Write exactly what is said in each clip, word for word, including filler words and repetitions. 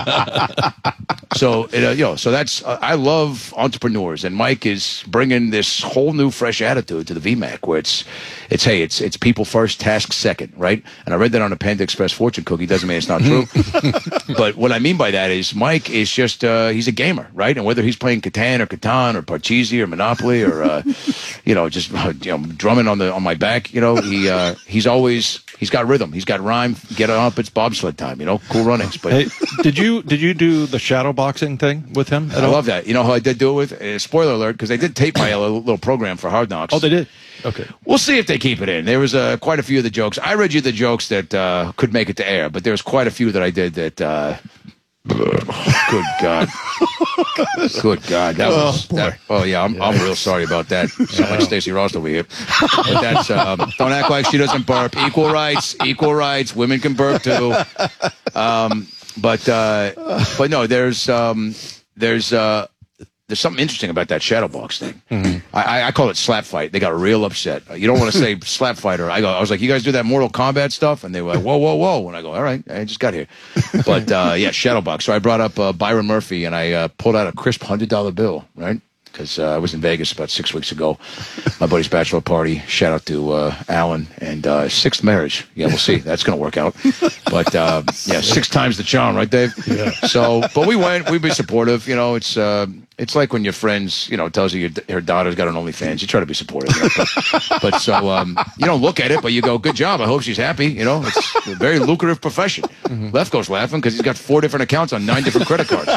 So, it, uh, you know, so that's, uh, I love entrepreneurs, and Mike is bringing this whole new fresh attitude to the V MAC, where it's, it's, hey, it's, it's people first, task second, right? And I read that on a Panda Express fortune cookie. Doesn't mean it's not true. But what I mean by that is Mike is just, uh, he's a gamer, right? And whether he's playing Catan or Catan or Parcheesi or Monopoly or, uh, you know, just, uh, you know, drumming on the, on my back, you know, he, uh, he's always, he's got rhythm. He's got rhyme. Get up. It's bobsled time, you know, cool runnings. But hey, did you, did you do the shadow boxing thing with him at I all? love that. You know who I did do it with? Uh, spoiler alert, because they did tape my little, little program for Hard Knocks. Oh, they did? Okay. We'll see if they keep it in. There was uh, quite a few of the jokes. I read you the jokes that uh, could make it to air, but there was quite a few that I did that, uh, good God. Good God. That Oh, was, boy. that, oh, yeah, I'm, I'm real sorry about that. Sound like Stacey Ross over here. But that's, um, don't act like she doesn't burp. Equal rights, equal rights. Women can burp too. Um, but, uh, but no, there's, um, there's, uh, there's something interesting about that shadow box thing. Mm-hmm. I, I call it slap fight. They got real upset. You don't want to say slap fighter. I go. I was like, you guys do that Mortal Kombat stuff, and they were like, whoa, whoa, whoa. And I go, all right, I just got here. But uh, yeah, shadow box. So I brought up uh, Byron Murphy, and I uh, pulled out a crisp hundred dollar bill, right? Because uh, I was in Vegas about six weeks ago. My buddy's bachelor party. Shout out to uh, Alan and uh, sixth marriage. Yeah, we'll see. That's going to work out. But uh, yeah, six times the charm, right, Dave? Yeah. So, but we went. We've been supportive. You know, it's uh, it's like when your friends, you know, tells you your, her daughter's got an OnlyFans. You try to be supportive. You know? but, but so um, you don't look at it, but you go, good job. I hope she's happy. You know, it's a very lucrative profession. Mm-hmm. Lefko's laughing because he's got four different accounts on nine different credit cards.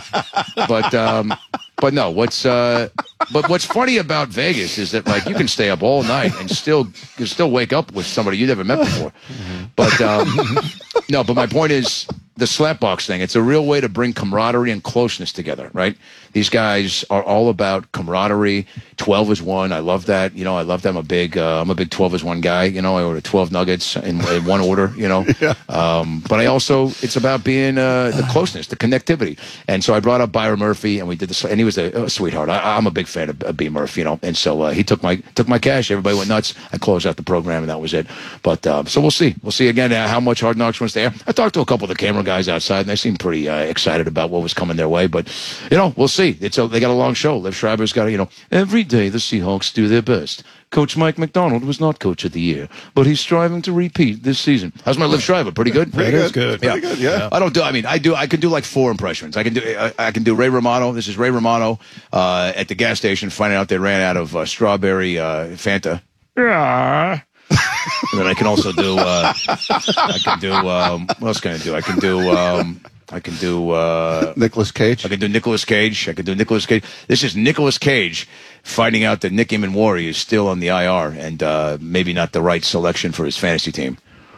But. Um, But no, what's uh, but what's funny about Vegas is that like you can stay up all night and still you still wake up with somebody you never met before. Mm-hmm. But um, no, but my point is the slapbox thing. It's a real way to bring camaraderie and closeness together, right? These guys are all about camaraderie. Twelve is one. I love that. You know, I love that. I'm a big, uh, I'm a big twelve is one guy. You know, I order twelve nuggets in, in one order. You know, yeah. um, but I also it's about being uh, the closeness, the connectivity. And so I brought up Byron Murphy, and we did this, and he was a, a sweetheart. I, I'm a big fan of, of B Murphy, you know, and so uh, he took my took my cash. Everybody went nuts. I closed out the program, and that was it. But uh, so we'll see. We'll see again uh, how much Hard Knocks wants to air. I talked to a couple of the camera guys outside, and they seemed pretty uh, excited about what was coming their way. But you know, we'll see. It's a, they got a long show. Liv Schreiber's got, you know, every day the Seahawks do their best. Coach Mike McDonald was not coach of the year, but he's striving to repeat this season. How's my Liv Schreiber? Pretty good. Pretty good. good. Pretty good. Yeah. I don't do. I mean, I do. I can do like four impressions. I can do. I, I can do Ray Romano. This is Ray Romano uh, at the gas station, finding out they ran out of uh, strawberry uh, Fanta. Yeah. And then I can also do. Uh, I can do. Um, what else can I do? I can do. Um, I can do uh, Nicolas Cage. I can do Nicolas Cage. I can do Nicolas Cage. This is Nicolas Cage finding out that Nick Immanwari is still on the I R and uh, maybe not the right selection for his fantasy team.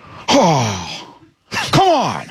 Oh, come on.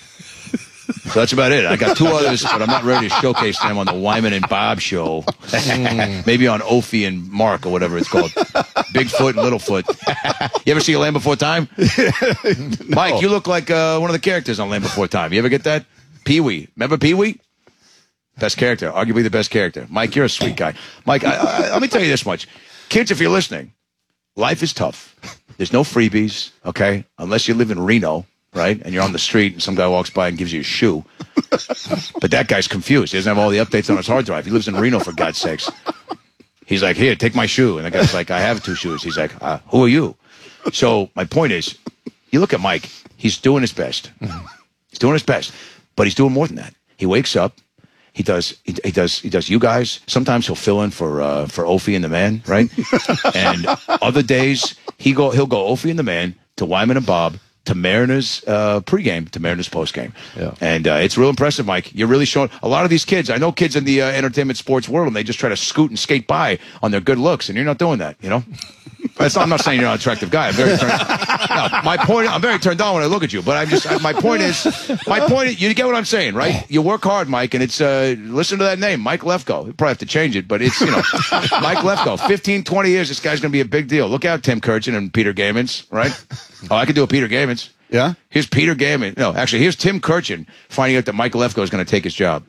So that's about it. I got two others, but I'm not ready to showcase them on the Wyman and Bob show. Maybe on Opie and Mark or whatever it's called. Bigfoot and Littlefoot. You ever see Land Before Time? No. Mike, you look like uh, one of the characters on Land Before Time. You ever get that? Pee-wee. Remember Pee-wee? Best character. Arguably the best character. Mike, you're a sweet guy. Mike, I, I, let me tell you this much. Kids, if you're listening, life is tough. There's no freebies, okay? Unless you live in Reno. Right? And you're on the street and some guy walks by and gives you a shoe. But that guy's confused. He doesn't have all the updates on his hard drive. He lives in Reno, for God's sakes. He's like, here, take my shoe. And the guy's like, I have two shoes. He's like, uh, who are you? So my point is, you look at Mike. He's doing his best. He's doing his best. But he's doing more than that. He wakes up. He does. He, he does. He does. You guys. Sometimes he'll fill in for uh, for Opie and the Man, right? And other days he go. He'll go Opie and the Man to Wyman and Bob, to Mariners uh, pregame, to Mariners postgame. Yeah. And uh, it's real impressive, Mike. You're really showing a lot of these kids. I know kids in the uh, entertainment sports world, and they just try to scoot and skate by on their good looks, and you're not doing that, you know? That's not, I'm not saying you're not an attractive guy. I'm very turned, no, my point, I'm very turned on when I look at you, but I'm just, my point is, my point is, you get what I'm saying, right? You work hard, Mike, and it's, uh, listen to that name, Mike Lefko. You probably have to change it, but it's, you know, Mike Lefko. fifteen, twenty years, this guy's going to be a big deal. Look out, Tim Kurchin and Peter Gamins, right? Oh, I could do a Peter Gamins. Yeah? Here's Peter Gammon. No, actually, here's Tim Kurchin finding out that Mike Lefko is going to take his job.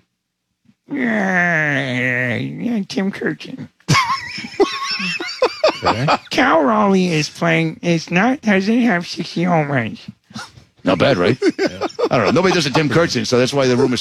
Yeah, yeah, Tim Kurchin. Okay. Cal Raleigh is playing, is not, doesn't have sixty home runs. Not bad, right? Yeah. I don't know. Nobody does a Tim Kurchin, so that's why the room is